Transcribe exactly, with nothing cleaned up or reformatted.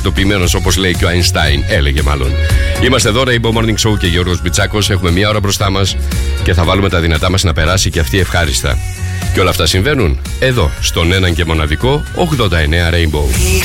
τακτοποιημένος, όπως λέει και ο Αϊνστάιν, έλεγε μάλλον. Είμαστε εδώ, Rainbow Morning Show και Γιώργος Μπιτσάκος. Έχουμε μία ώρα μπροστά μας και θα βάλουμε τα δυνατά μας να περάσει και αυτή ευχάριστα. Και όλα αυτά συμβαίνουν εδώ, στον έναν και μοναδικό ογδόντα εννέα Rainbow.